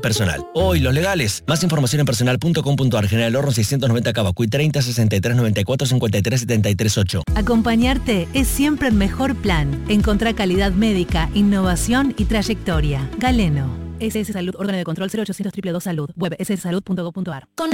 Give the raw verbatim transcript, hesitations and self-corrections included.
Personal. Hoy los legales. Más información en personal punto com punto ar. General Horno seiscientos noventa Cavacuy treinta sesenta y tres noventa y cuatro cincuenta y tres setenta y tres ocho. Acompañarte es siempre el mejor plan. Encontrá calidad médica, innovación y trayectoria. Galeno. S S Salud, órgano de control cero ochocientos dos dos dos Salud. Web s s salud punto gov punto ar.